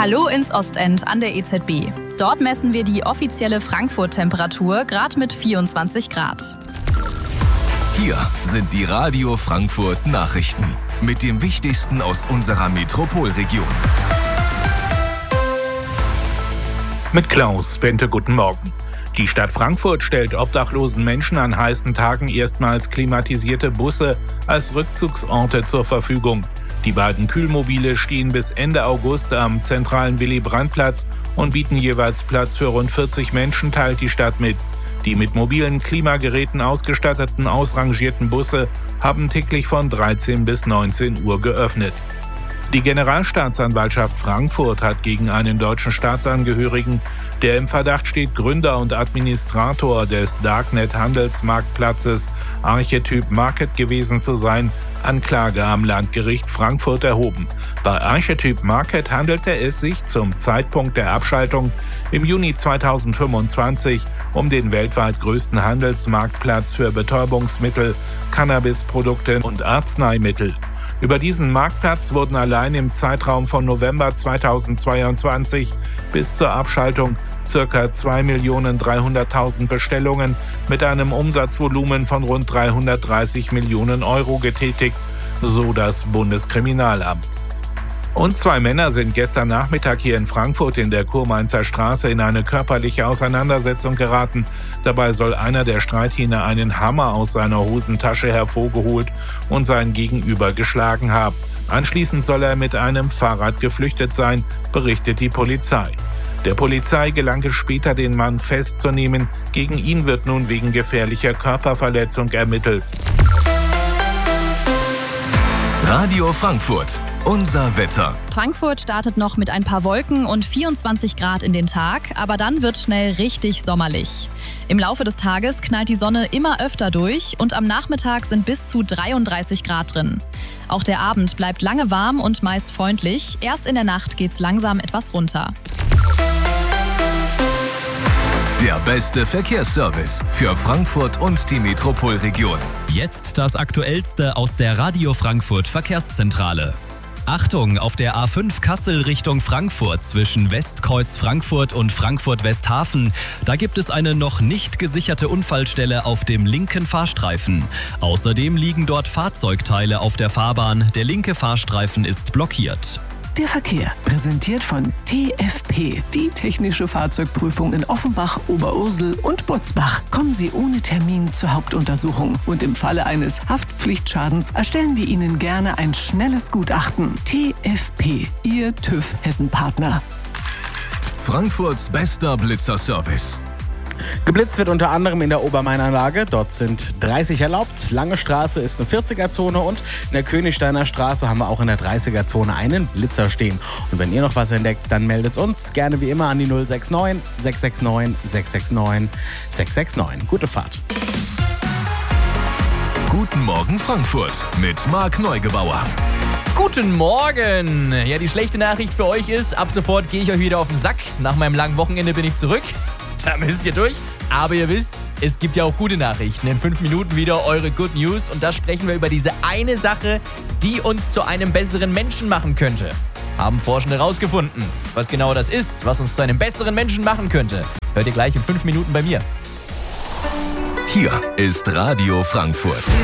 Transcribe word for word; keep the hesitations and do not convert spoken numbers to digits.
Hallo ins Ostend an der E Z B. Dort messen wir die offizielle Frankfurt-Temperatur, gerade mit vierundzwanzig Grad. Hier sind die Radio Frankfurt Nachrichten mit dem Wichtigsten aus unserer Metropolregion. Mit Klaus Bente, guten Morgen. Die Stadt Frankfurt stellt obdachlosen Menschen an heißen Tagen erstmals klimatisierte Busse als Rückzugsorte zur Verfügung. Die beiden Kühlmobile stehen bis Ende August am zentralen Willy-Brandt-Platz und bieten jeweils Platz für rund vierzig Menschen, teilt die Stadt mit. Die mit mobilen Klimageräten ausgestatteten ausrangierten Busse haben täglich von dreizehn bis neunzehn Uhr geöffnet. Die Generalstaatsanwaltschaft Frankfurt hat gegen einen deutschen Staatsangehörigen, der im Verdacht steht, Gründer und Administrator des Darknet-Handelsmarktplatzes Archetyp Market gewesen zu sein, Anklage am Landgericht Frankfurt erhoben. Bei Archetyp Market handelte es sich zum Zeitpunkt der Abschaltung im Juni zweitausendfünfundzwanzig um den weltweit größten Handelsmarktplatz für Betäubungsmittel, Cannabisprodukte und Arzneimittel. Über diesen Marktplatz wurden allein im Zeitraum von November zweitausendzweiundzwanzig bis zur Abschaltung ca. zwei Millionen dreihunderttausend Bestellungen mit einem Umsatzvolumen von rund dreihundertdreißig Millionen Euro getätigt, so das Bundeskriminalamt. Und zwei Männer sind gestern Nachmittag hier in Frankfurt in der Kurmainzer Straße in eine körperliche Auseinandersetzung geraten. Dabei soll einer der Streithähne einen Hammer aus seiner Hosentasche hervorgeholt und sein Gegenüber geschlagen haben. Anschließend soll er mit einem Fahrrad geflüchtet sein, berichtet die Polizei. Der Polizei gelang es später, den Mann festzunehmen. Gegen ihn wird nun wegen gefährlicher Körperverletzung ermittelt. Radio Frankfurt. Unser Wetter. Frankfurt startet noch mit ein paar Wolken und vierundzwanzig Grad in den Tag, aber dann wird schnell richtig sommerlich. Im Laufe des Tages knallt die Sonne immer öfter durch und am Nachmittag sind bis zu dreiunddreißig Grad drin. Auch der Abend bleibt lange warm und meist freundlich. Erst in der Nacht geht's langsam etwas runter. Der beste Verkehrsservice für Frankfurt und die Metropolregion. Jetzt das Aktuellste aus der Radio Frankfurt Verkehrszentrale. Achtung, auf der A fünf Kassel Richtung Frankfurt zwischen Westkreuz Frankfurt und Frankfurt Westhafen. Da gibt es eine noch nicht gesicherte Unfallstelle auf dem linken Fahrstreifen. Außerdem liegen dort Fahrzeugteile auf der Fahrbahn. Der linke Fahrstreifen ist blockiert. Der Verkehr, präsentiert von T F P, die technische Fahrzeugprüfung in Offenbach, Oberursel und Butzbach. Kommen Sie ohne Termin zur Hauptuntersuchung und im Falle eines Haftpflichtschadens erstellen wir Ihnen gerne ein schnelles Gutachten. T F P, Ihr TÜV Hessen-Partner. Frankfurts bester Blitzerservice. Geblitzt wird unter anderem in der Obermainanlage. Dort sind dreißig erlaubt. Lange Straße ist eine vierziger-Zone und in der Königsteiner Straße haben wir auch in der dreißiger-Zone einen Blitzer stehen. Und wenn ihr noch was entdeckt, dann meldet uns gerne wie immer an die null sechs neun, sechs sechs neun, sechs sechs neun, sechs sechs neun. Gute Fahrt. Guten Morgen Frankfurt mit Marc Neugebauer. Guten Morgen! Ja, die schlechte Nachricht für euch ist, ab sofort gehe ich euch wieder auf den Sack. Nach meinem langen Wochenende bin ich zurück. Da müsst ihr durch. Aber ihr wisst, es gibt ja auch gute Nachrichten. In fünf Minuten wieder eure Good News. Und da sprechen wir über diese eine Sache, die uns zu einem besseren Menschen machen könnte. Haben Forschende herausgefunden. Was genau das ist, was uns zu einem besseren Menschen machen könnte, hört ihr gleich in fünf Minuten bei mir. Hier ist Radio Frankfurt.